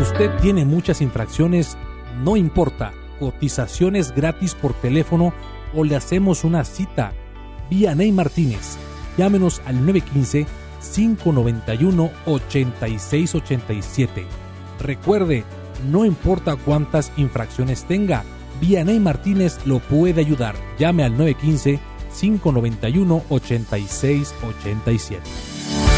usted tiene muchas infracciones, no importa, cotizaciones gratis por teléfono o le hacemos una cita. Vianey Martínez, llámenos al 915-591-8687. Recuerde, no importa cuántas infracciones tenga, Vianey Martínez lo puede ayudar. Llame al 915-591-8687.